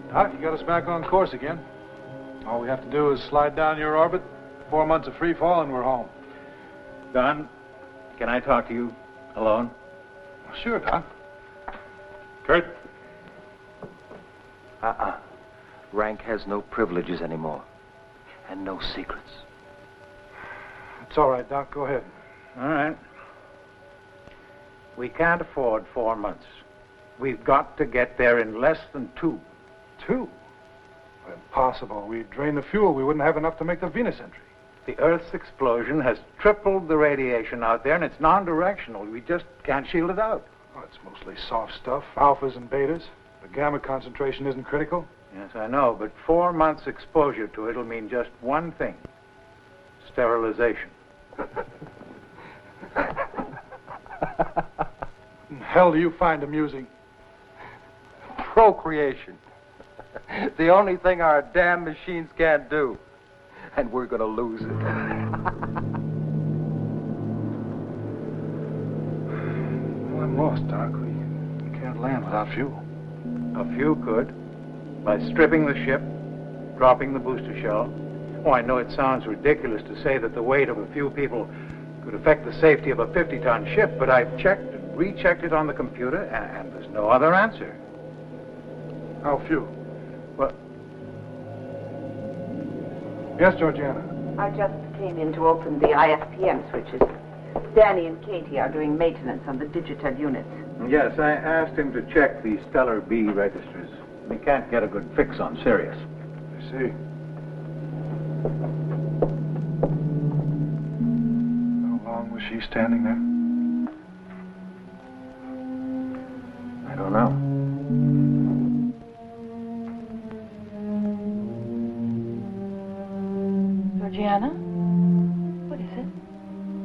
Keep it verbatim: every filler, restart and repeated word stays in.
Doc, you got us back on course again. All we have to do is slide down your orbit, four months of free fall, and we're home. Don, can I talk to you alone? Sure, Doc. Kurt? Uh-uh. Rank has no privileges anymore. And no secrets. It's all right, Doc. Go ahead. All right. We can't afford four months. We've got to get there in less than two. Two? Impossible. We'd drain the fuel. We wouldn't have enough to make the Venus entry. The Earth's explosion has tripled the radiation out there, and it's non-directional. We just can't shield it out. Oh, it's mostly soft stuff, alphas and betas. The gamma concentration isn't critical. Yes, I know, but four months exposure to it'll mean just one thing. Sterilization. The hell do you find amusing? Procreation. The only thing our damn machines can't do. And we're gonna lose it. Well, I'm lost, Doc. We, we can't land without fuel. A few could. By stripping the ship, dropping the booster shell. Oh, I know it sounds ridiculous to say that the weight of a few people could affect the safety of a fifty-ton ship, but I've checked and rechecked it on the computer, and, and there's no other answer. How few? Well... Yes, Georgiana? I just came in to open the I S P M switches. Danny and Katie are doing maintenance on the digital units. Yes, I asked him to check the Stellar B registers. We can't get a good fix on Sirius. I see. How long was she standing there? I don't know. Georgiana?